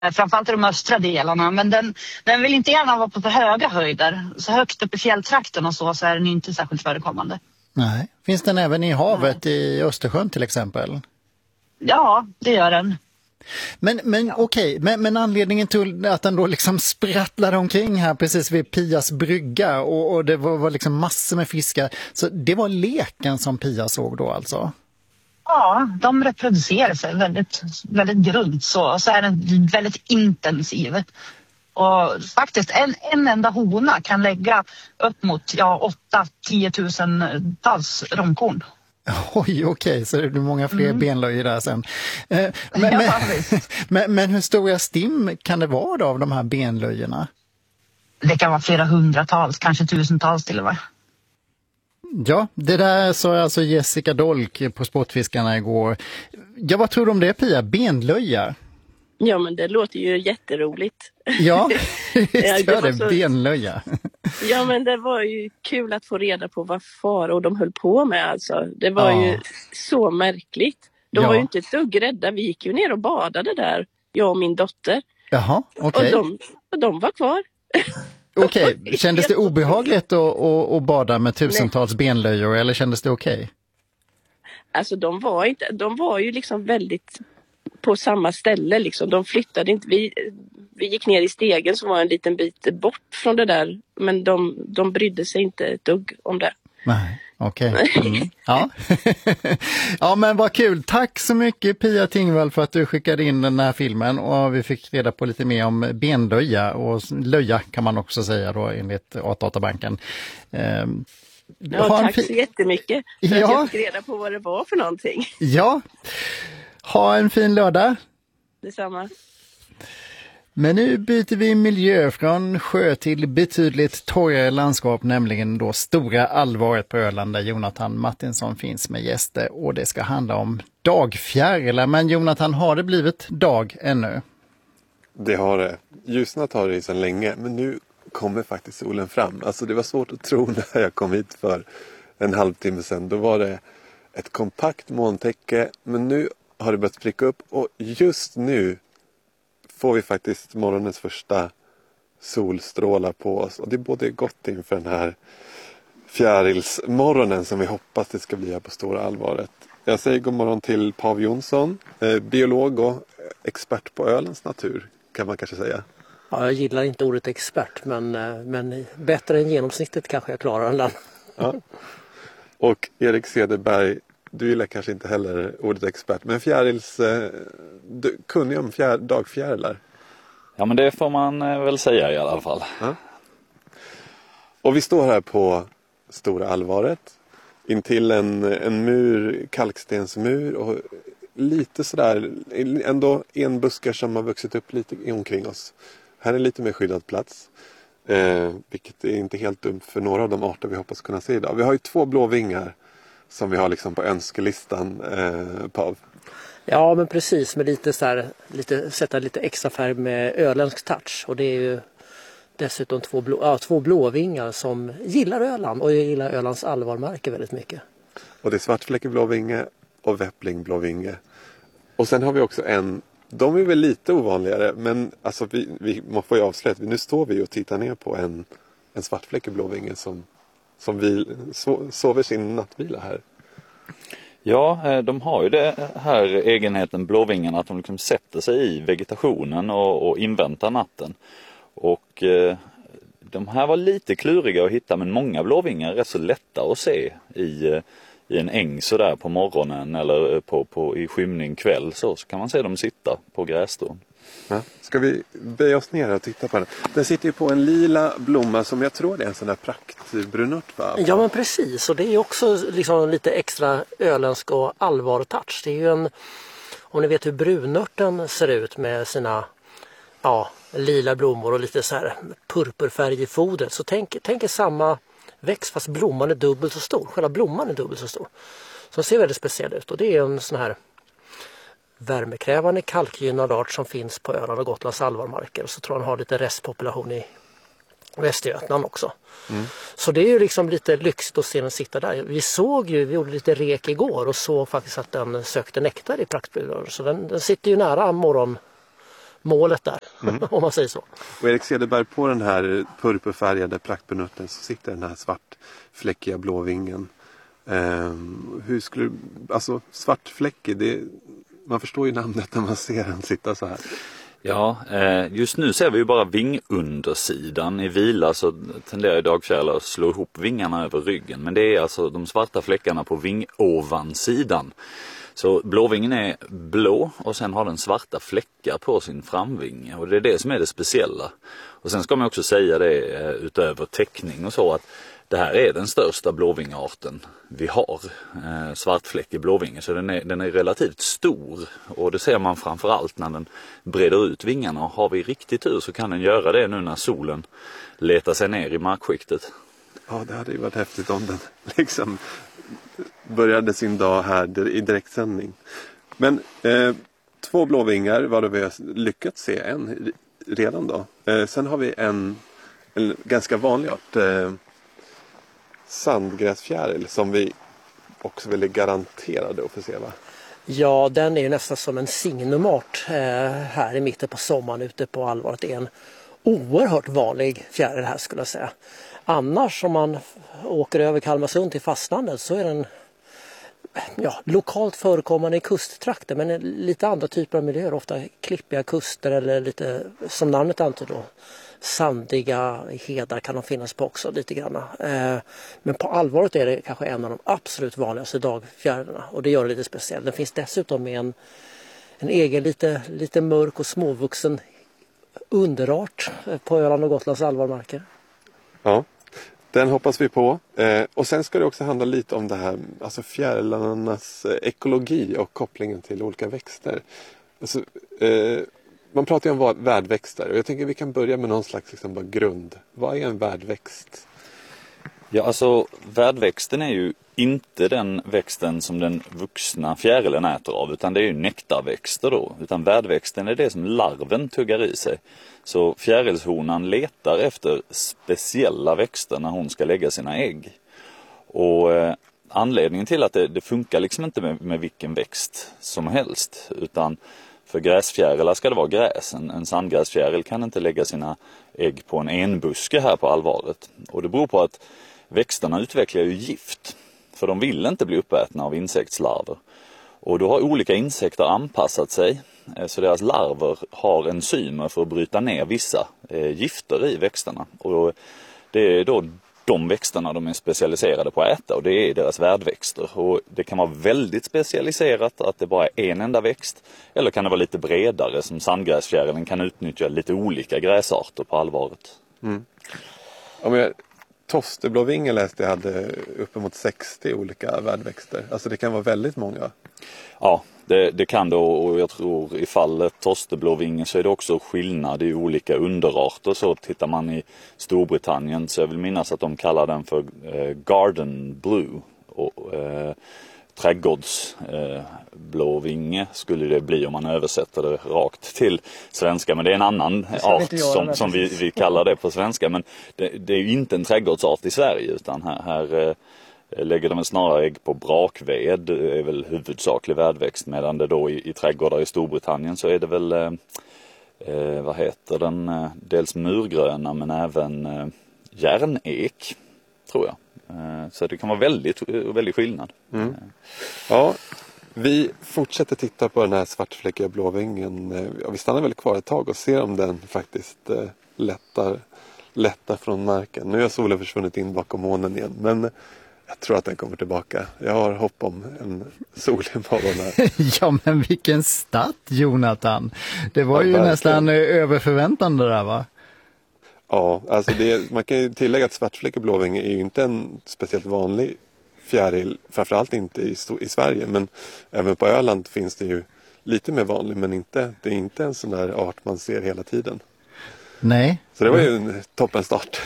Framförallt i de östra delarna, men den vill inte gärna vara på för höga höjder. Så högt upp i fjälltrakten och så är den inte särskilt förekommande. Nej. Finns den även i havet i Östersjön till exempel? Ja, det gör den. Men okej, men anledningen till att den då liksom sprattlade omkring här precis vid Pias brygga och det var liksom massor med fiskar. Så det var leken som Pia såg då alltså? Ja, de reproducerar sig väldigt, väldigt grunt så är den väldigt intensiv. Och faktiskt en enda hona kan lägga upp mot 8-10 000 tals romkorn. Oj, okej, så det blir många fler benlöjor där sen. Men hur stora stim kan det vara då av de här benlöjorna? Det kan vara flera hundratals, kanske tusentals till och med. Ja, det där sa alltså Jessica Dolk på Sportfiskarna igår. Ja, vad tror du om det, Pia? Benlöja? Ja, men det låter ju jätteroligt. Ja, benlöja. Ja, men det var ju kul att få reda på vad far och de höll på med alltså. Det var ju så märkligt. De var ju inte ett dugg rädda. Vi gick ju ner och badade där, jag och min dotter. Jaha, okej. Och de var kvar. Okej, kändes det obehagligt att bada med tusentals benlöjor eller kändes det okej? Alltså de var ju liksom väldigt på samma ställe liksom. De flyttade inte. Vi gick ner i stegen som var en liten bit bort från det där. Men de brydde sig inte ett dugg om det. Nej, okej. Ja. Ja, men vad kul. Tack så mycket Pia Tingvall för att du skickade in den här filmen och vi fick reda på lite mer om benlöja och löja kan man också säga då enligt Artdatabanken. Tack så jättemycket för att jag fick reda på vad det var för någonting. Ja, ha en fin lördag. Detsamma. Men nu byter vi miljö från sjö till betydligt torrare landskap, nämligen då Stora Alvaret på Öland där Jonathan Martinsson finns med gäster och det ska handla om dagfjärilar. Men Jonathan, har det blivit dag ännu? Det har det. Ljusnat har det sedan länge, men nu kommer faktiskt solen fram. Alltså det var svårt att tro när jag kom hit för en halvtimme sedan. Då var det ett kompakt molntäcke, men nu har det börjat spricka upp och just nu får vi faktiskt morgonens första solstrålar på oss. Och det är både gott inför den här fjärilsmorgonen som vi hoppas det ska bli här på Stora Alvaret. Jag säger god morgon till Pav Jonsson, biolog och expert på Ölands natur kan man kanske säga. Ja, jag gillar inte ordet expert men bättre än genomsnittet kanske jag klarar den. Ja. Och Erik Cederberg, du gillar kanske inte heller ordet expert, men kunnig om dagfjärilar. Ja, men det får man väl säga i alla fall. Ja. Och vi står här på Stora Alvaret intill en mur, kalkstensmur och lite sådär, ändå en buskar som har vuxit upp lite omkring oss. Här är lite mer skyddad plats, vilket är inte helt dumt för några av de arter vi hoppas kunna se idag. Vi har ju 2 blåvingar som vi har liksom på önskelistan, Pav. Ja, men precis, med sätta lite extra färg med öländsk touch. Och det är ju dessutom 2 blåvingar som gillar Öland och gillar Ölands alvarmarker väldigt mycket. Och det är svartfläckig blåvinge och väppling blåvinge. Och sen har vi också de är väl lite ovanligare, men alltså vi får ju avslöja att nu står vi och tittar ner på en svartfläckig blåvinge som vi sover sin nattvila här. Ja, de har ju det här egenheten blåvingarna att de liksom sätter sig i vegetationen och inväntar natten. Och de här var lite kluriga att hitta, men många blåvingar är så lätta att se i en äng så där på morgonen eller i skymning kväll så kan man se dem sitta på grässtrån. Ja. Ska vi böja oss ner och titta på den? Den sitter ju på en lila blomma som jag tror det är en sån där praktbrunört, va? Ja, men precis. Och det är också liksom lite extra öländsk och allvar-touch. Det är ju om ni vet hur brunörten ser ut med sina lila blommor och lite så här purpurfärg i fodret. Så tänk er samma växt fast blomman är dubbelt så stor. Själva blomman är dubbelt så stor. Så den ser väldigt speciell ut och det är en sån här värmekrävande kalkgynnad art som finns på Öland och Gotlands alvarmarker. Så tror jag han har lite restpopulation i Västergötland också. Mm. Så det är ju liksom lite lyxigt att se den sitta där. Vi gjorde lite rek igår och såg faktiskt att den sökte nektar i praktburen. Så den sitter ju nära målet där, om man säger så. Och Erik Cederberg, på den här purpurfärgade praktbenutten så sitter den här svartfläckiga blåvingen. Hur skulle alltså svartfläckig, man förstår ju namnet när man ser den sitta så här. Ja, just nu ser vi ju bara vingundersidan. I vila så tenderar dagfjärilar att slå ihop vingarna över ryggen. Men det är alltså de svarta fläckarna på vingovansidan. Så blåvingen är blå och sen har den svarta fläckar på sin framvinge. Och det är det som är det speciella. Och sen ska man också säga det utöver teckning och så att det här är den största blåvingarten vi har, svartfläckig blåvinge, så den är relativt stor och det ser man framförallt när den breder ut vingarna, och har vi riktigt tur så kan den göra det nu när solen letar sig ner i markskiktet. Ja, det hade ju varit häftigt om den liksom började sin dag här i direktsändning. Men 2 blåvingar var det vi har lyckats se en redan då. Sen har vi en ganska vanlig art, sandgräsfjäril, som vi också ville garanterade att få se, va? Ja, den är ju nästan som en signumart här i mitten på sommaren ute på Alvaret. Det är en oerhört vanlig fjäril här, skulle jag säga. Annars om man åker över Kalmarsund till fastlandet så är den lokalt förekommande i kusttrakter, men lite andra typer av miljöer, ofta klippiga kuster eller lite, som namnet antyder då, sandiga hedar kan de finnas på också lite grann. Men på Alvaret är det kanske en av de absolut vanligaste dagfjärilarna, och det gör det lite speciellt. Den finns dessutom med en egen lite mörk och småvuxen underart på Öland och Gotlands alvarmarker. Ja, den hoppas vi på. Och sen ska det också handla lite om det här, alltså fjärilarnas ekologi och kopplingen till olika växter. Alltså, man pratar ju om värdväxter, och jag tänker vi kan börja med någon slags liksom bara grund. Vad är en värdväxt? Ja, alltså värdväxten är ju inte den växten som den vuxna fjärilen äter av, utan det är ju nektarväxter då. Utan värdväxten är det som larven tuggar i sig. Så fjärilshonan letar efter speciella växter när hon ska lägga sina ägg. Och anledningen till att det funkar liksom inte med vilken växt som helst, utan för gräsfjärilar ska det vara gräs. En sandgräsfjäril kan inte lägga sina ägg på en enbuske här på Alvaret. Och det beror på att växterna utvecklar ju gift, för de vill inte bli uppätna av insektslarver. Och då har olika insekter anpassat sig, så deras larver har enzymer för att bryta ner vissa gifter i växterna. Och det är då de växterna de är specialiserade på att äta, och det är deras värdväxter. Och det kan vara väldigt specialiserat, att det bara är en enda växt, eller kan det vara lite bredare, som sandgräsfjärilen kan utnyttja lite olika gräsarter på Alvaret. Mm. Tosterblåvinge läste jag hade uppemot 60 olika värdväxter. Alltså det kan vara väldigt många. Ja, det kan då, och jag tror i fallet tosterblåvinge så är det också skillnad i olika underarter. Så tittar man i Storbritannien så jag vill minnas att de kallar den för garden blue, och trädgårdsblåvinge skulle det bli om man översätter det rakt till svenska. Men det är en annan art som vi kallar det på svenska. Men det är ju inte en trädgårdsart i Sverige, utan här lägger de snarare ägg på brakved. Det är väl huvudsaklig värdväxt, medan det då i trädgårdar i Storbritannien så är det väl vad heter den, dels murgröna men även järnek, tror jag. Så det kan vara väldigt skillnad. Mm. Ja, vi fortsätter titta på den här svartfläckiga blåvingen. Vi stannar väl kvar ett tag och ser om den faktiskt lättar från marken. Nu har solen försvunnit in bakom månen igen, men jag tror att den kommer tillbaka. Jag har hopp om en solig morgon här. Ja, men vilken start, Jonathan. Det var ju nästan över förväntan det där, va? Ja, alltså man kan ju tillägga att svartfläckig blåvinge är ju inte en speciellt vanlig fjäril, framförallt inte i Sverige, men även på Öland finns det ju lite mer vanlig, men det är inte en sån där art man ser hela tiden. Nej. Så det var ju en toppenstart.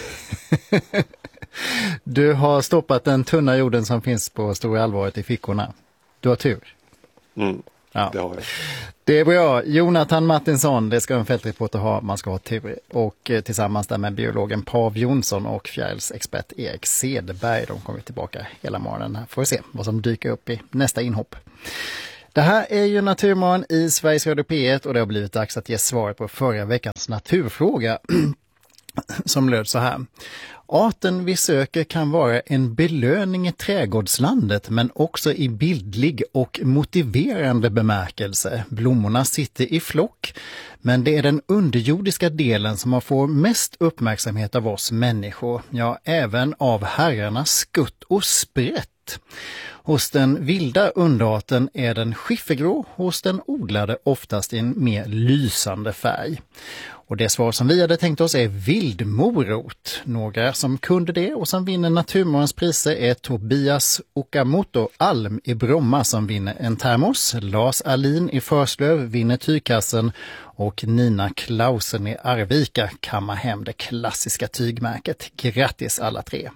Du har stoppat den tunna jorden som finns på Stora Alvaret i fickorna. Du har tur. Mm. Ja. Det har jag. Det är bra. Jonathan Martinsson, det ska en fältreporter ha. Man ska ha tur. Och tillsammans där med biologen Pav Jonsson och fjärilsexpert Erik Cederberg. De kommer tillbaka hela morgonen här. Får vi se vad som dyker upp i nästa inhopp. Det här är ju Naturmorgon i Sveriges Radio P1 och det har blivit dags att ge svaret på förra veckans naturfråga som löd så här. Arten vi söker kan vara en belöning i trädgårdslandet men också i bildlig och motiverande bemärkelse. Blommorna sitter i flock, men det är den underjordiska delen som får mest uppmärksamhet av oss människor. Ja, även av herrarna skutt och sprätt. Hos den vilda underarten är den skiffergrå, hos den odlade oftast i en mer lysande färg. Och det svar som vi hade tänkt oss är vildmorot. Några som kunde det och som vinner Naturmorgons priser är Tobias Okamoto Alm i Bromma som vinner en termos, Lars Alin i Förslöv vinner tygkassen och Nina Klausen i Arvika kammar hem det klassiska tygmärket. Grattis alla tre!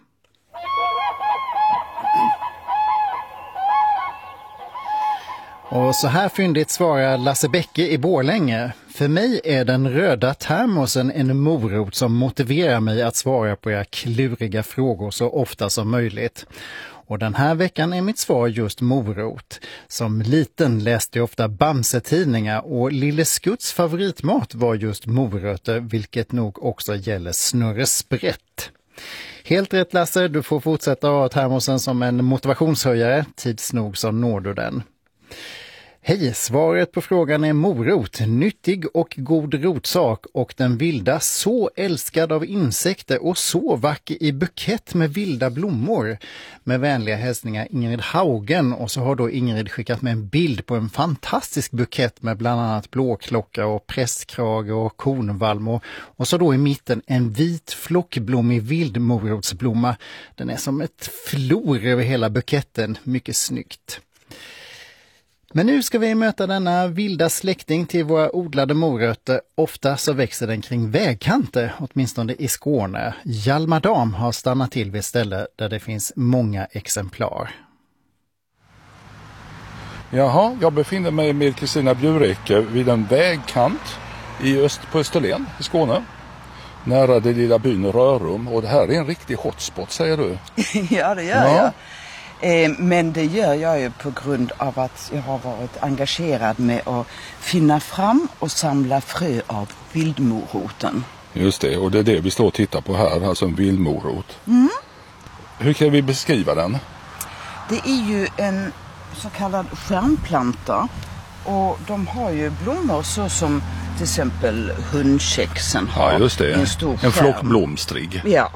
Och så här fyndigt svarar Lasse Bäcke i Borlänge. För mig är den röda termosen en morot som motiverar mig att svara på era kluriga frågor så ofta som möjligt. Och den här veckan är mitt svar just morot. Som liten läste jag ofta Bamse-tidningar och Lille Skutts favoritmat var just morötter, vilket nog också gäller Snurre Sprätt. Helt rätt Lasse, du får fortsätta ha termosen som en motivationshöjare. Tids nog så når du den. Hej, svaret på frågan är morot, nyttig och god rotsak och den vilda så älskad av insekter och så vacker i bukett med vilda blommor. Med vänliga hälsningar Ingrid Haugen och så har då Ingrid skickat med en bild på en fantastisk bukett med bland annat blåklocka och prästkrage och kornvalm och så då i mitten en vit flockblommig vildmorotsblomma. Den är som ett flor över hela buketten, mycket snyggt. Men nu ska vi möta denna vilda släkting till våra odlade morötter. Ofta så växer den kring vägkanter, åtminstone i Skåne. Hjalmardam har stannat till vid ställen där det finns många exemplar. Jaha, jag befinner mig med Kristina Bjureke vid en vägkant på Österlen i Skåne. Nära det lilla byn Rörum. Och det här är en riktig hotspot, säger du? Ja, det gör jag. Men det gör jag ju på grund av att jag har varit engagerad med att finna fram och samla frö av vildmoroten. Just det, och det är det vi står och tittar på här, alltså en vildmorot. Mm. Hur kan vi beskriva den? Det är ju en så kallad stjärnplanta och de har ju blommor så som till exempel hundkäxen har. Ja, just det. En stor en flockblomstrig. Ja.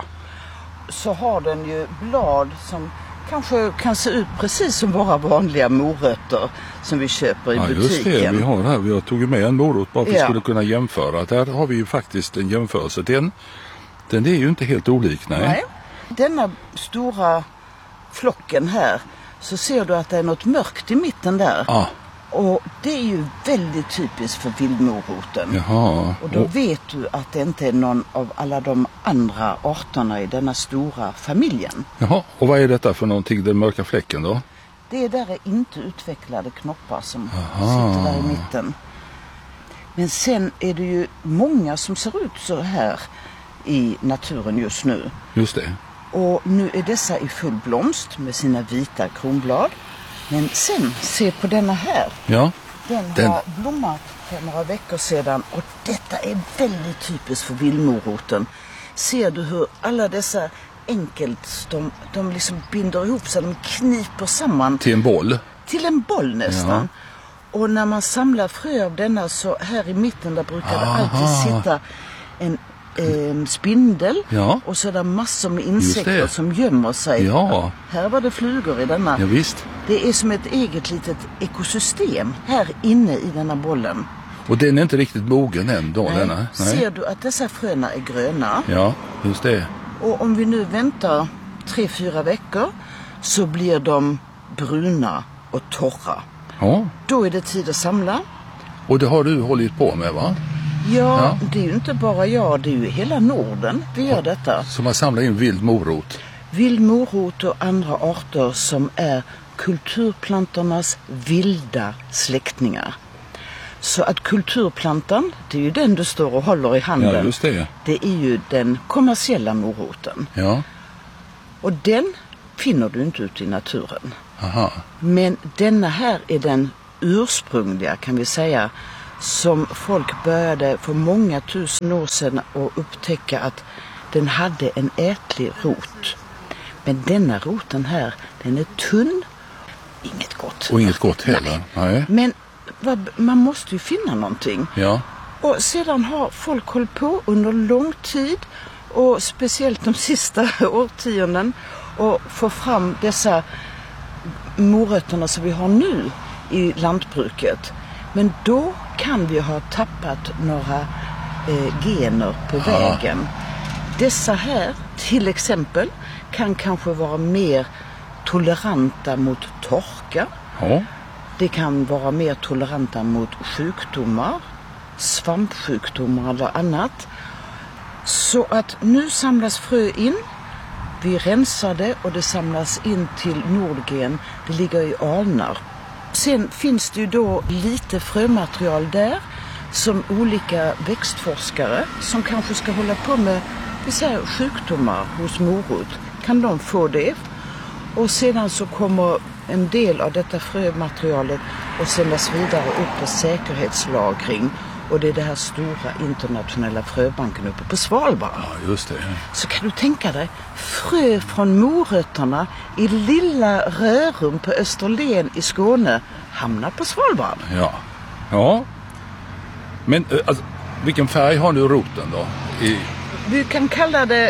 Så har den ju blad som kanske kan se ut precis som våra vanliga morötter som vi köper i butiken. Ja, just det. Vi har här. Vi har tagit med en morot bara för att vi skulle kunna jämföra. Där har vi ju faktiskt en jämförelse. Den är ju inte helt olik, nej. Denna stora flocken här så ser du att det är något mörkt i mitten där. Ja. Och det är ju väldigt typiskt för vildmoroten. Jaha. Och då vet du att det inte är någon av alla de andra arterna i denna stora familjen. Jaha, och vad är detta för någonting, den mörka fläcken då? Det där är inte utvecklade knoppar som sitter där i mitten. Men sen är det ju många som ser ut så här i naturen just nu. Just det. Och nu är dessa i full blomst med sina vita kronblad. Men sen, se på denna här. Ja. Den har blommat för några veckor sedan och detta är väldigt typiskt för vildmoroten. Ser du hur alla dessa enkelt, de liksom binder ihop sig, de kniper samman. Till en boll? Till en boll nästan. Ja. Och när man samlar frö av denna så här i mitten där brukar det alltid sitta en spindel och så är det massor med insekter som gömmer sig. Ja. Här var det flugor i denna. Ja, visst. Det är som ett eget litet ekosystem här inne i denna bollen. Och den är inte riktigt mogen än då? Nej. Ser du att dessa fröna är gröna? Ja, just det. Och om vi nu väntar 3-4 veckor så blir de bruna och torra. Ja. Då är det tid att samla. Och det har du hållit på med, va? Ja, det är ju inte bara jag, det är ju hela Norden vi gör detta. Så man samlar in vildmorot? Vildmorot och andra arter som är kulturplantornas vilda släktingar. Så att kulturplantan, det är ju den du står och håller i handen. Ja, just det. Det är ju den kommersiella moroten. Ja. Och den finner du inte ute i naturen. Aha. Men denna här är den ursprungliga kan vi säga, som folk började för många tusen år sedan att upptäcka att den hade en ätlig rot. Men denna roten här, den är tunn, inget gott. Och inget gott heller. Nej. Men man måste ju finna någonting. Ja. Och sedan har folk hållit på under lång tid, och speciellt de sista årtionden, och få fram dessa morötterna som vi har nu i lantbruket. Men då kan vi ha tappat några gener på vägen. Dessa här till exempel kan kanske vara mer toleranta mot torka. Ja. Det kan vara mer toleranta mot sjukdomar, svampsjukdomar eller annat. Så att nu samlas frö in, vi rensar det och det samlas in till Nordgen. Det ligger i Alnarp. Sen finns det ju då lite frömaterial där som olika växtforskare som kanske ska hålla på med sjukdomar hos morot, kan de få det. Och sedan så kommer en del av detta frömaterialet att sändas vidare upp på säkerhetslagring. Och det är det här stora internationella fröbanken uppe på Svalbard. Ja, just det. Så kan du tänka dig, frö från morötterna i lilla Rörum på Österlen i Skåne hamnar på Svalbard. Ja. Ja. Men alltså, vilken färg har nu roten då? Vi kan kalla det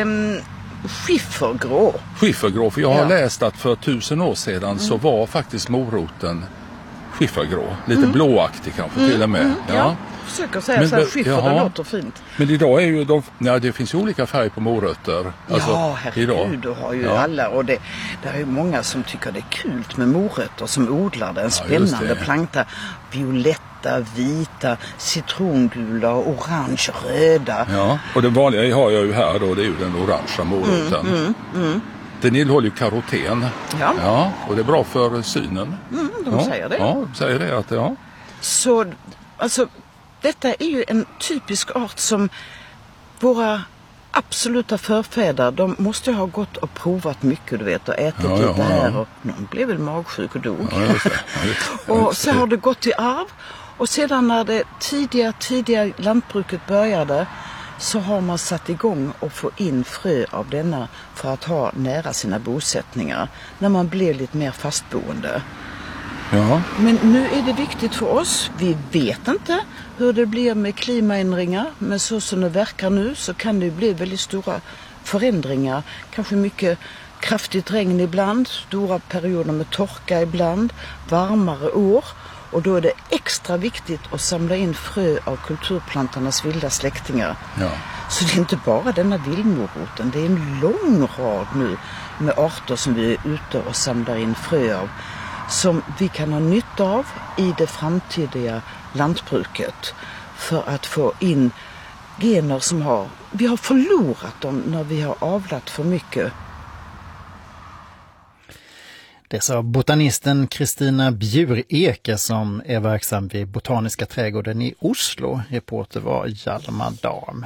skiffergrå. Skiffergrå, för jag har läst att för 1000 år sedan så var faktiskt moroten skiffergrå. Lite blåaktig kanske till och med. Ja, försöker säga så här, skiffer, det låter fint. Men idag är ju det finns ju olika färger på morötter. Alltså, ja, herregud, du har ju alla. Och det är ju många som tycker det är kul med morötter, som odlar det. En spännande planta. Violetta, vita, citrongula, orange, röda. Ja, och det vanliga har jag ju här då, det är ju den orangea morötten. Den innehåller ju karoten. Ja, och det är bra för synen. De säger det. Ja, de säger det. Att, Så, alltså, detta är ju en typisk art som våra absoluta förfäder, de måste ha gått och provat mycket, du vet, och ätit lite här. Och någon blev väl magsjuk och dog. Ja, just det. Och så har det gått i arv. Och sedan när det tidiga lantbruket började, så har man satt igång och få in frö av denna för att ha nära sina bosättningar när man blir lite mer fastboende. Ja. Men nu är det viktigt för oss. Vi vet inte hur det blir med klimaändringar, men så som det verkar nu så kan det bli väldigt stora förändringar. Kanske mycket kraftigt regn ibland, stora perioder med torka ibland, varmare år. Och då är det extra viktigt att samla in frö av kulturplantornas vilda släktingar. Ja. Så det är inte bara denna vildmoroten, det är en lång rad nu med arter som vi är ute och samlar in frö av, som vi kan ha nytta av i det framtida lantbruket för att få in gener som vi har förlorat dem när vi har avlat för mycket. Det sa botanisten Kristina Bjureke som är verksam vid Botaniska trädgården i Oslo. Reporter var Hjalmar Dam.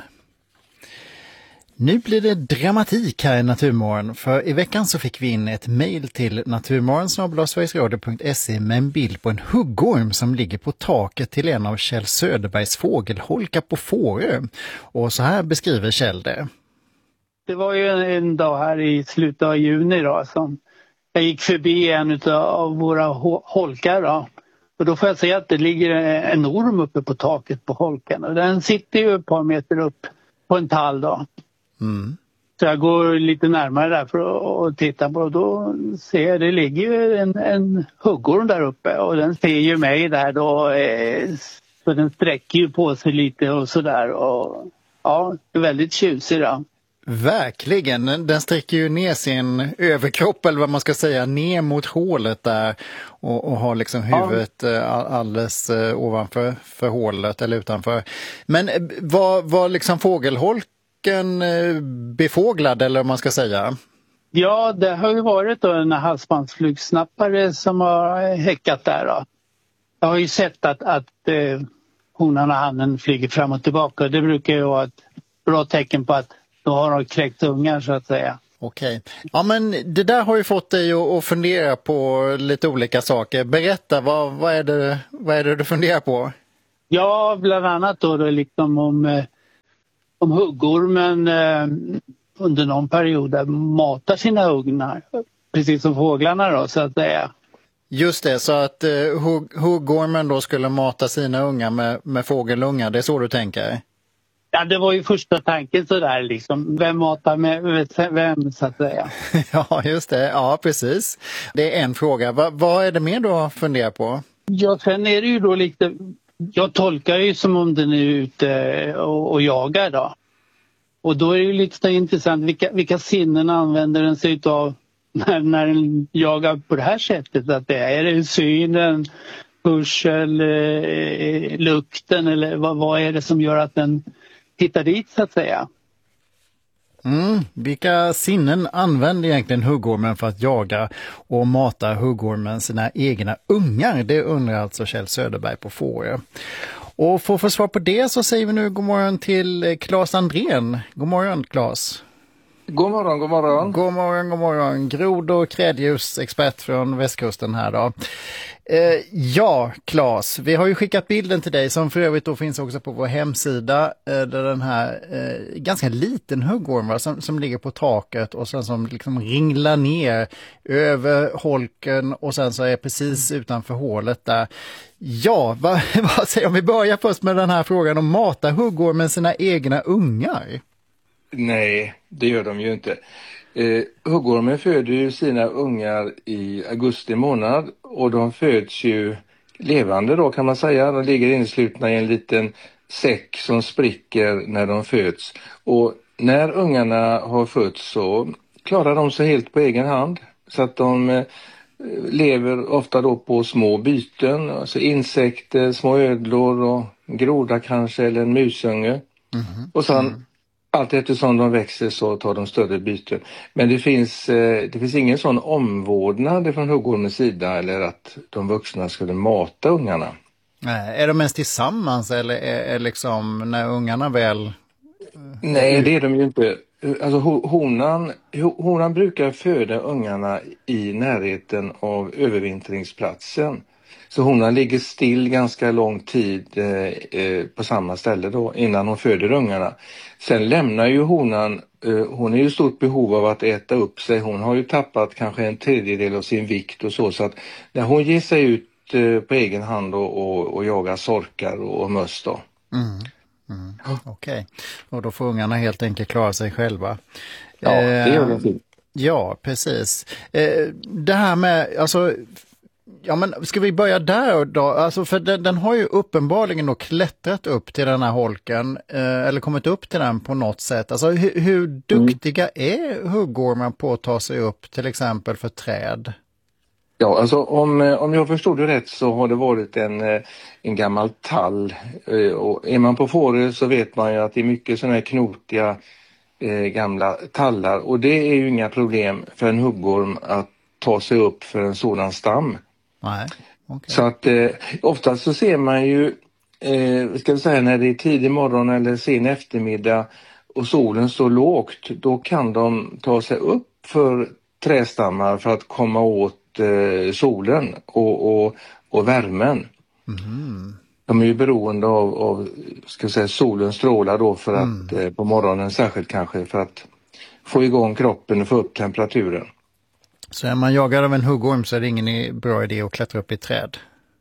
Nu blir det dramatik här i Naturmorgon, för i veckan så fick vi in ett mejl till naturmorgon@sverigesradio.se med en bild på en huggorm som ligger på taket till en av Kjell Söderbergs fågelholkar på Fårö. Och så här beskriver Kjell det. Det var ju en dag här i slutet av juni då, som jag gick förbi en av våra holkar då. Och då får jag se att det ligger en orm uppe på taket på holken. Och den sitter ju ett par meter upp på en tall då. Så jag går lite närmare där för att titta på, och då ser jag det ligger ju en huggorm där uppe, och den ser ju mig där då, så den sträcker ju på sig lite och sådär, och ja, det är väldigt tjusig då. Verkligen, den sträcker ju ner sin överkropp eller vad man ska säga ner mot hålet där och har liksom huvudet alldeles ovanför hålet eller utanför. Men var liksom fågelholken befåglad eller vad man ska säga? Ja, det har ju varit då en halsbandsflugsnappare som har häckat där då. Jag har ju sett att honan och hannen flyger fram och tillbaka. Det brukar ju vara ett bra tecken på att då har de kläckt ungar så att säga. Okej. Ja, men det där har ju fått dig att fundera på lite olika saker. Berätta, vad är det du funderar på? Ja, bland annat då liksom om huggormen under någon period matar sina ungar. Precis som fåglarna då, så att säga. Just det, så att huggormen då skulle mata sina ungar med fågelungar, det är så du tänker? Ja, det var ju första tanken sådär liksom. Vem matar med vem, så att säga. Ja, just det. Ja, precis. Det är en fråga. Vad är det mer du funderar på? Ja, sen är det ju då lite... Jag tolkar ju som om den är ute och jagar då. Och då är det ju lite intressant. Vilka sinnen använder den sig av när den jagar på det här sättet? Att är det synen, hörsel, lukten eller vad är det som gör att den hittar dit, så att säga? Vilka sinnen använder egentligen huggormen för att jaga och mata huggormen sina egna ungar? Det undrar alltså Kjell Söderberg på Fårö. Och för att få svar på det så säger vi nu god morgon till Claes Andrén. God morgon, Claes. God morgon, god morgon. God morgon, god morgon. Grod- och krädljusexpert från västkusten här då. Ja, Claes, vi har ju skickat bilden till dig som för övrigt då finns också på vår hemsida där den här ganska liten huggorm som ligger på taket och sen som liksom ringlar ner över holken och sen så är precis utanför hålet där. Ja, vad säger om vi börjar först med den här frågan om mata huggormen sina egna ungar? Nej, det gör de ju inte. Huggormen föder ju sina ungar i augusti månad och de föds ju levande då, kan man säga. De ligger inslutna i en liten säck som spricker när de föds. Och när ungarna har fötts så klarar de sig helt på egen hand. Så att de lever ofta då på små byten, alltså insekter, små ödlor och groda kanske eller en musunge. Och sen allt eftersom de växer så tar de större byten. Men det finns ingen sån omvårdnad från huggormens sida eller att de vuxna skulle mata ungarna. Nej, är de mest tillsammans eller är liksom när ungarna väl... Nej, det är de ju inte. Alltså honan brukar föda ungarna i närheten av övervintringsplatsen. Så honan ligger still ganska lång tid på samma ställe då innan hon föder ungarna. Sen lämnar ju honan, hon är ju i stort behov av att äta upp sig. Hon har ju tappat kanske 1/3 av sin vikt och så att när hon ger sig ut på egen hand och jagar sorkar och möss då. Okej. Och då får ungarna helt enkelt klara sig själva. Ja, det gör de fint. Ja, precis. Det här med, alltså... Ja, men ska vi börja där då? Alltså för den har ju uppenbarligen då klättrat upp till den här holken eller kommit upp till den på något sätt. Alltså hur duktiga är huggormar på att ta sig upp till exempel för träd? Ja, alltså om jag förstod det rätt så har det varit en gammal tall. Och är man på Fårö så vet man ju att det är mycket sådana här knotiga gamla tallar. Och det är ju inga problem för en huggorm att ta sig upp för en sådan stam. Nej. Okay. Så att oftast så ser man ju, ska jag säga, när det är tidig morgon eller sen eftermiddag och solen står lågt, då kan de ta sig upp för trästammar för att komma åt solen och värmen. De är ju beroende av ska jag säga, solens strålar då för att på morgonen särskilt kanske för att få igång kroppen och få upp temperaturen. Så är man jagad av en huggorm så är det ingen bra idé att klättra upp i träd.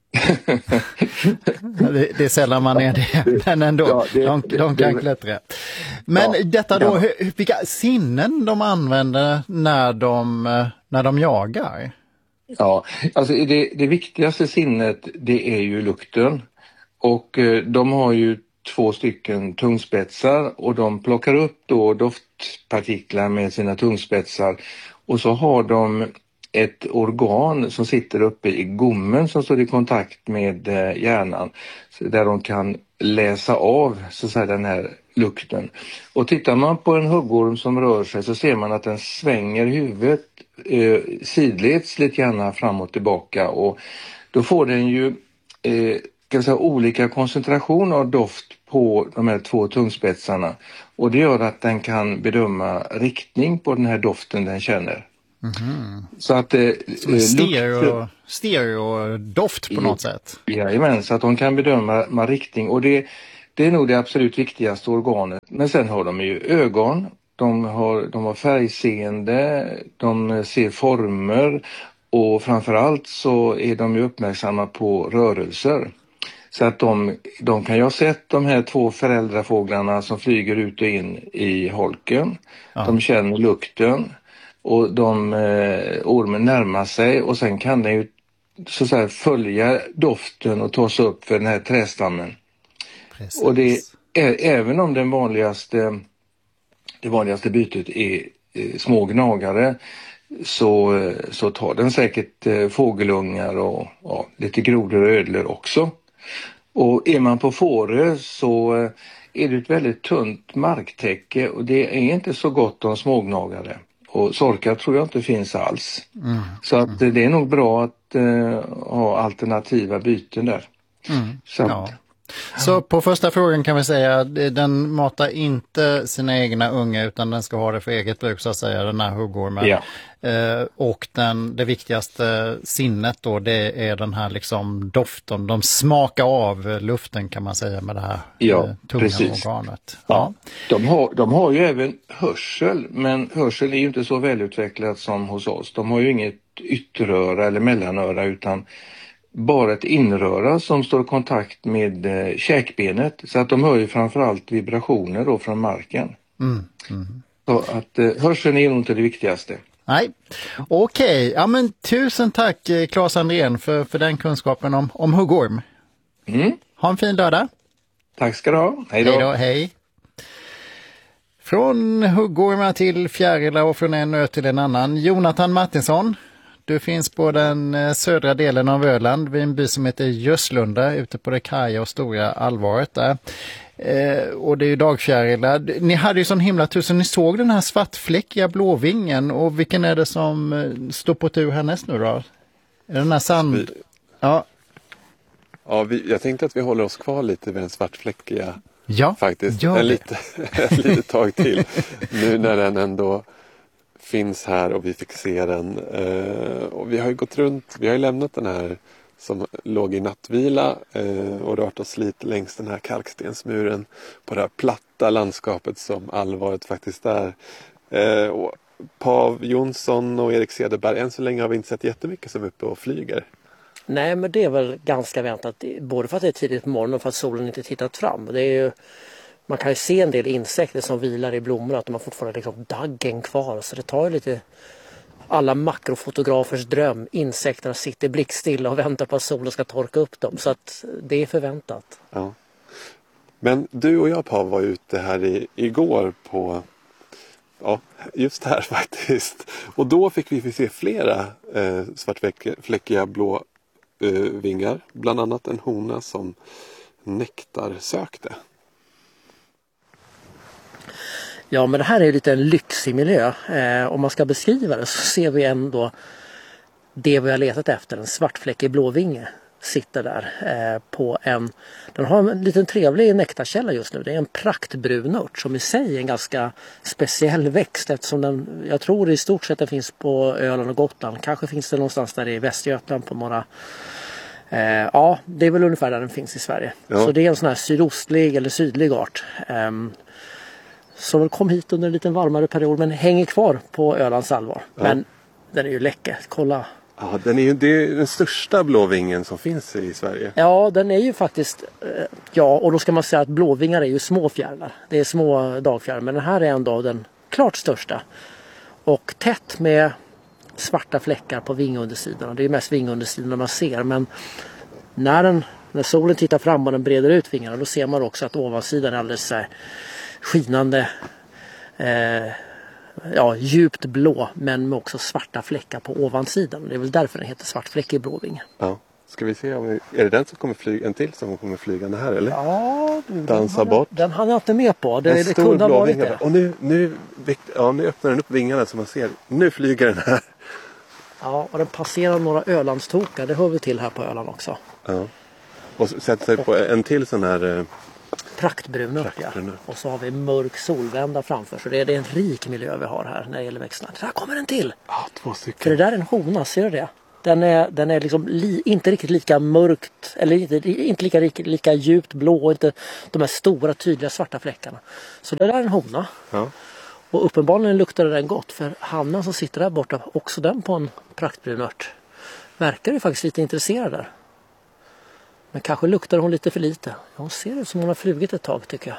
Det är sällan man är det, men ändå, ja, de kan klättra. Men ja, detta då, vilka sinnen de använder när de jagar? Ja, alltså det viktigaste sinnet det är ju lukten. Och de har ju 2 stycken tungspetsar och de plockar upp då doftpartiklar med sina tungspetsar. Och så har de ett organ som sitter uppe i gommen som står i kontakt med hjärnan. Där de kan läsa av så att säga, den här lukten. Och tittar man på en huggorm som rör sig så ser man att den svänger huvudet sidleds lite grann fram och tillbaka. Och då får den ju kan säga, olika koncentration av doft på de här 2 tungspetsarna. Och det gör att den kan bedöma riktning på den här doften den känner. Mm-hmm. Så att stereo-doft på något sätt. Jajamän, så att de kan bedöma riktning. Och det är nog det absolut viktigaste organet. Men sen har de ju ögon. De har färgseende, de ser former och framförallt så är de ju uppmärksamma på rörelser. Så att de kan ju ha sett de här 2 föräldrafåglarna som flyger ut och in i holken. Ja. De känner lukten och ormen närmar sig och sen kan den ju så att säga följa doften och ta sig upp för den här trästammen. Precis. Och det är, även om det vanligaste bytet är små gnagare så tar den säkert fågelungar och lite grodor och ödlor också. Och är man på Fårö så är det ett väldigt tunt marktäcke och det är inte så gott om smågnagare. Och sorkar tror jag inte finns alls. Så att det är nog bra att ha alternativa byten där. Så på första frågan kan vi säga att den matar inte sina egna unga utan den ska ha det för eget bruk så att säga, den här huggormen. Ja. Och det viktigaste sinnet då, det är den här liksom doften. De smakar av luften kan man säga med det här tunga organet. Ja. De har ju även hörsel, men hörsel är ju inte så välutvecklat som hos oss. De har ju inget ytteröra eller mellanöra utan bara ett inröra som står i kontakt med käkbenet. Så att de hör ju framförallt vibrationer då från marken. Så att hörseln är nog inte det viktigaste. Nej, okej. Ja, men tusen tack Claes Andrén för den kunskapen om huggorm. Ha en fin lördag. Tack ska du ha. Hej då. Hej då, hej. Från huggormar till fjärilar och från en ö till en annan. Jonathan Martinsson. Du finns på den södra delen av Öland vid en by som heter Göslunda ute på det karga och stora Alvaret där. Och det är ju dagfjärilar. Ni hade ju sån himla tur så ni såg den här svartfläckiga blåvingen och vilken är det som står på tur härnäst nu då? Är det den här sand... Ja, jag tänkte att vi håller oss kvar lite vid den svartfläckiga faktiskt. Ett litet tag till. Nu när den ändå finns här och vi fick se den. Och vi har ju gått runt, vi har ju lämnat den här som låg i nattvila och rört oss lite längs den här kalkstensmuren på det här platta landskapet som Alvaret faktiskt är. Och Pav Jonsson och Erik Cederberg, än så länge har vi inte sett jättemycket som är uppe och flyger. Nej, men det är väl ganska väntat, både för att det är tidigt på morgonen och för att solen inte tittat fram. Det är ju, man kan ju se en del insekter som vilar i blommorna, att de har fortfarande liksom daggen kvar, så det tar ju lite alla makrofotografers dröm. Insekterna sitter blickstilla och väntar på att solen ska torka upp dem, så att det är förväntat. Ja. Men du och jag, Pav, var ute här igår på, just här faktiskt. Och då fick vi se flera svartfläckiga blå vingar. Bland annat en hona som nektar sökte. Ja, men det här är ju lite en lyxig miljö. Om man ska beskriva det så ser vi ändå det vi har letat efter. En svartfläckig blåvinge sitter där på den har en liten trevlig nektarkälla just nu. Det är en praktbrunört som i sig är en ganska speciell växt eftersom jag tror i stort sett den finns på Öland och Gotland. Kanske finns det någonstans där i Västergötland på några... det är väl ungefär där den finns i Sverige. Ja. Så det är en sån här sydostlig eller sydlig art. Som kom hit under en liten varmare period men hänger kvar på Ölands Alvar. Ja. Men den är ju läcker, kolla. Ja, det är den största blåvingen som finns i Sverige. Ja, den är ju faktiskt, och då ska man säga att blåvingar är ju små fjärilar. Det är små dagfjärilar, men den här är ändå den klart största. Och tätt med svarta fläckar på vingundersidan. Det är ju mest vingundersidan man ser, men när solen tittar fram och den breder ut vingarna, då ser man också att ovansidan är alldeles så här skinande, djupt blå, men med också svarta fläckar på ovansidan. Det är väl därför den heter svartfläckig blåvinge. Ja. Ska vi se är det den som kommer flyga, en till som kommer flygande här eller? Ja, dansa bort. Den hann jag inte med på. Det stor blåvinge. Och nu öppnar den upp vingarna så man ser. Nu flyger den här. Ja, och den passerar några Ölandstokar. Det hör vi till här på Öland också. Ja. Och sätter sig på en till sån här praktbrunört. Ja. Och så har vi mörk solvända framför. Så det är en rik miljö vi har här när det gäller växterna. Där kommer en till! Ja, 2 stycken. För det där är en hona, ser du det? Den är liksom inte riktigt lika mörkt eller inte lika djupt blå och inte de här stora tydliga svarta fläckarna. Så det där är en hona. Ja. Och uppenbarligen luktar den gott för hannen som sitter där borta, också den på en praktbrunört, verkar ju faktiskt lite intresserad där. Men kanske luktar hon lite för lite. Hon ser ut som hon har flugit ett tag tycker jag.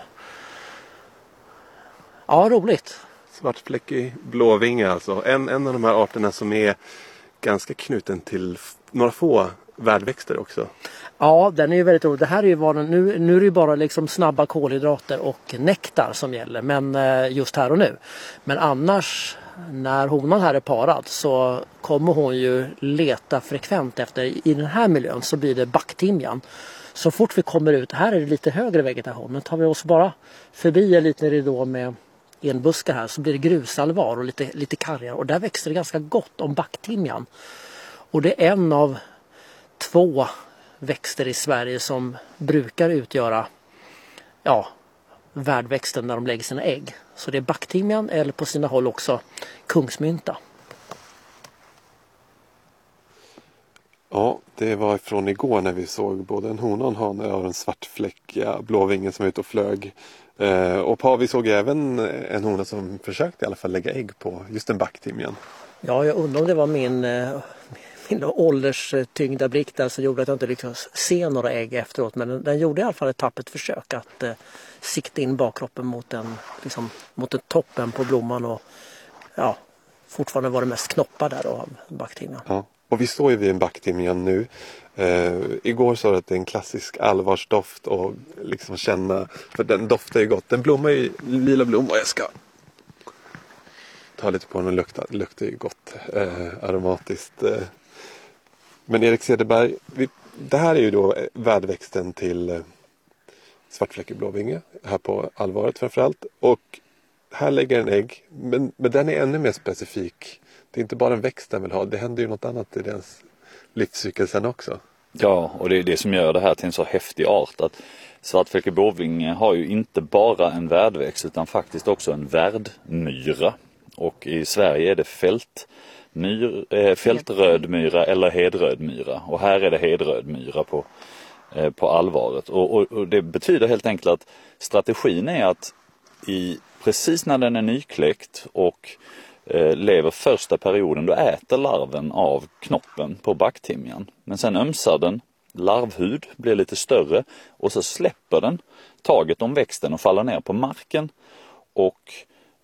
Ja, roligt. Svartfläckig blåvinge alltså. En av de här arterna som är ganska knuten till några få värdväxter också. Ja, den är ju väldigt rolig. Det här är ju nu är det ju bara liksom snabba kolhydrater och nektar som gäller, men just här och nu. Men annars, när honan här är parad så kommer hon ju leta frekvent efter, i den här miljön så blir det backtimjan. Så fort vi kommer ut, här är det lite högre vegetation, men tar vi oss bara förbi en liten ridå med enbuskar här så blir det grusalvar och lite kargar, och där växer det ganska gott om backtimjan. Och det är en av 2 växter i Sverige som brukar utgöra värdväxten när de lägger sina ägg. Så det är backtimjan eller på sina håll också kungsmynta. Ja, det var från igår när vi såg både en hona och en hane av den svartfläckiga blåvingen som var ute och flög. Och vi såg även en hona som försökte i alla fall lägga ägg på just en backtimjan. Ja, jag undrar om det var min ålderstyngda blick där som gjorde att jag inte lyckades se några ägg efteråt. Men den gjorde i alla fall ett tappert försök att sikta in bakkroppen mot den toppen på blomman. Och fortfarande var det mest knoppar där av backtimjan. Ja, och vi står ju vid en backtimjan nu. Igår sa du att det är en klassisk allvarsdoft och liksom känna, för den doftar ju gott. Den blommar ju lila blom och jag ska ta lite på den och luktar ju gott aromatiskt. Men Erik Cederberg, det här är ju då värdväxten till svartfläckig blåvinge här på Alvaret framförallt. Och här lägger en ägg, men den är ännu mer specifik. Det är inte bara en växt den vill ha, det händer ju något annat i dens livscykel sen också. Ja, och det är det som gör det här till en så häftig art, att svartfläckig blåvinge har ju inte bara en värdväxt utan faktiskt också en värdmyra. Och i Sverige är det fältrödmyra eller hedrödmyra. Och här är det hedrödmyra på Alvaret. Och det betyder helt enkelt att strategin är att precis när den är nykläckt och lever första perioden, då äter larven av knoppen på backtimjan. Men sen ömsar den larvhud, blir lite större och så släpper den taget om växten och faller ner på marken och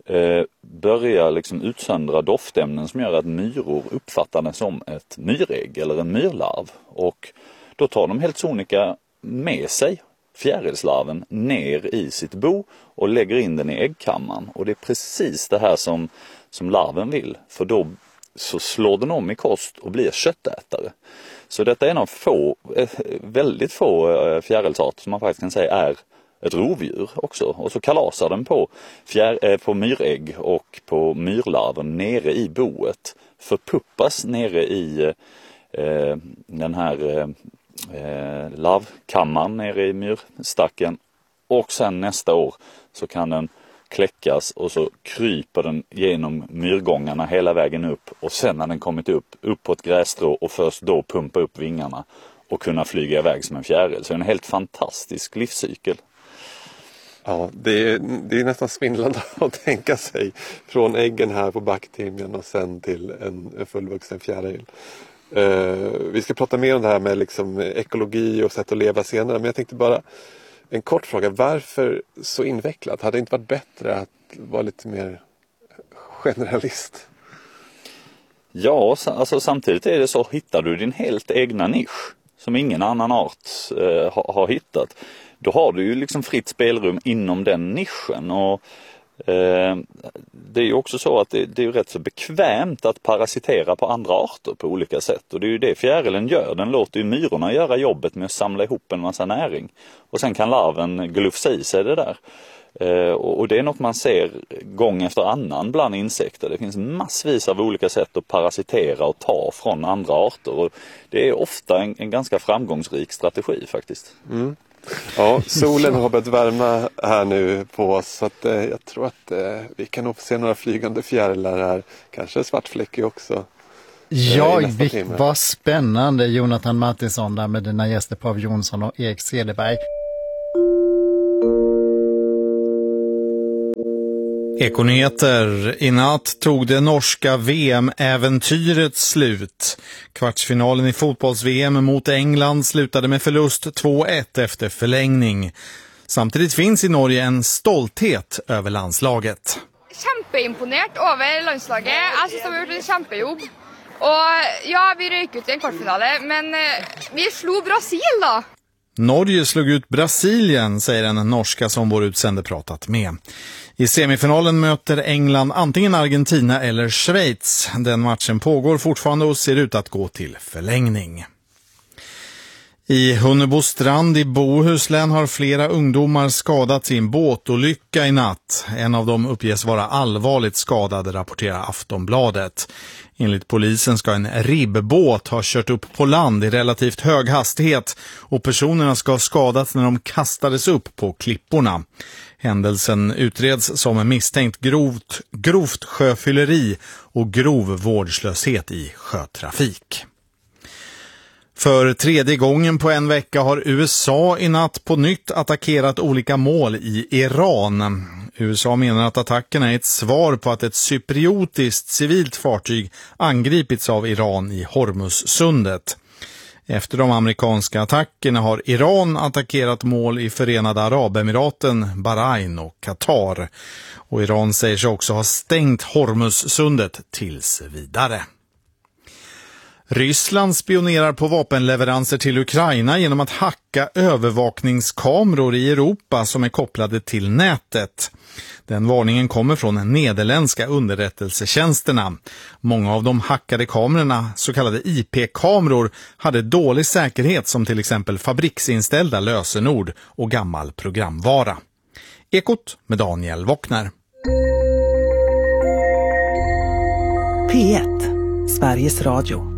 börjar liksom utsöndra doftämnen som gör att myror uppfattar den som ett myrägg eller en myrlarv. Och då tar de helt sonika med sig fjärilslarven ner i sitt bo och lägger in den i äggkammaren. Och det är precis det här som larven vill, för då så slår den om i kost och blir köttätare. Så detta är en av väldigt få fjärilsarter som man faktiskt kan säga är ett rovdjur också. Och så kalasar den på myrägg och på myrlarven nere i boet. Förpuppas nere i den här larvkammaren nere i myrstacken. Och sen nästa år så kan den kläckas och så kryper den genom myrgångarna hela vägen upp. Och sen när den kommit upp på ett grässtrå och först då pumpa upp vingarna och kunna flyga iväg som en fjäril. Så en helt fantastisk livscykel. Ja, det är nästan svindlande att tänka sig från äggen här på backtimjan och sen till en fullvuxen fjäril. Vi ska prata mer om det här med liksom ekologi och sätt att leva senare, men jag tänkte bara en kort fråga. Varför så invecklat? Hade det inte varit bättre att vara lite mer generalist? Ja, alltså samtidigt är det så, hittar du din helt egna nisch som ingen annan art har hittat, då har du ju liksom fritt spelrum inom den nischen. Och det är ju också så att det är ju rätt så bekvämt att parasitera på andra arter på olika sätt. Och det är ju det fjärilen gör. Den låter ju myrorna göra jobbet med att samla ihop en massa näring. Och sen kan larven glufsa i sig det där. Och det är något man ser gång efter annan bland insekter. Det finns massvis av olika sätt att parasitera och ta från andra arter. Och det är ofta en ganska framgångsrik strategi faktiskt. Mm. Ja, solen har börjat värma här nu på oss, så att, jag tror att vi kan nog få se några flygande fjärilar här. Kanske svartfläckig också. Ja, vad spännande, Jonathan Mattisson där med dina gäster Pav Jonsson och Erik Cederberg. Ekonyheter. I natt tog det norska VM-äventyret slut. Kvartsfinalen i fotbolls-VM mot England slutade med förlust 2-1 efter förlängning. Samtidigt finns i Norge en stolthet över landslaget. Kjempeimponert over landslaget. Jeg synes de har gjort en kjempejobb. Og ja, vi røyk ut i en kvartfinale, men vi slog Brasil da. Norge slog ut Brasilien, säger en norska som vår utsände pratat med. I semifinalen möter England antingen Argentina eller Schweiz. Den matchen pågår fortfarande och ser ut att gå till förlängning. I Hunnebostrand i Bohuslän har flera ungdomar skadats i en båtolycka i natt. En av dem uppges vara allvarligt skadad, rapporterar Aftonbladet. Enligt polisen ska en ribbåt ha kört upp på land i relativt hög hastighet och personerna ska ha skadats när de kastades upp på klipporna. Händelsen utreds som misstänkt grovt sjöfylleri och grov vårdslöshet i sjötrafik. För tredje gången på en vecka har USA i natt på nytt attackerat olika mål i Iran. USA menar att attackerna är ett svar på att ett cypriotiskt civilt fartyg angripits av Iran i Hormuzsundet. Efter de amerikanska attackerna har Iran attackerat mål i Förenade Arabemiraten, Bahrain och Qatar. Och Iran säger sig också ha stängt Hormuzsundet tills vidare. Ryssland spionerar på vapenleveranser till Ukraina genom att hacka övervakningskameror i Europa som är kopplade till nätet. Den varningen kommer från nederländska underrättelsetjänsterna. Många av de hackade kamerorna, så kallade IP-kameror, hade dålig säkerhet som till exempel fabriksinställda lösenord och gammal programvara. Ekot med Daniel Wockner. P1, Sveriges Radio.